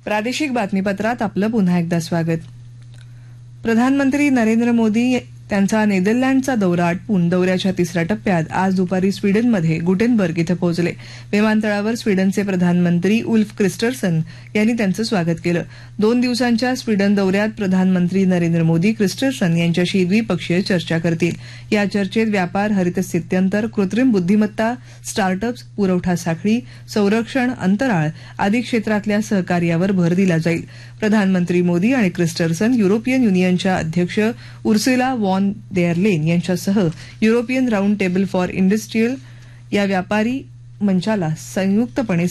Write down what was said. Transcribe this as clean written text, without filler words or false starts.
प्रादेशिक बातमीपत्रात आपलं पुन्हा एकदा स्वागत. प्रधानमंत्री नरेंद्र मोदी त्यांचा नेदरलँडचा दौरा आटपून दौऱ्याच्या तिसऱ्या टप्प्यात आज दुपारी स्वीडनमध्ये गुटेनबर्ग इथं पोहोचले. विमानतळावर स्वीडनचे प्रधानमंत्री उल्फ क्रिस्टरसन यांनी त्यांचं स्वागत केलं. 2 दिवसांच्या स्वीडन दौऱ्यात प्रधानमंत्री नरेंद्र मोदी क्रिस्टरसन यांच्याशी द्विपक्षीय चर्चा करतील. या चर्चेत व्यापार, हरित स्थित्यंतर, कृत्रिम बुद्धिमत्ता, स्टार्टअप्स, पुरवठा साखळी, संरक्षण, अंतराळ आदी क्षेत्रातल्या सहकार्यावर भर दिला जाईल. प्रधानमंत्री मोदी आणि क्रिस्टरसन युरोपियन युनियनच्या अध्यक्ष उर्सुला वॉन देर लेन यांच्यासह European round table for industrial या व्यापारी मंचाला संयुक्तपणे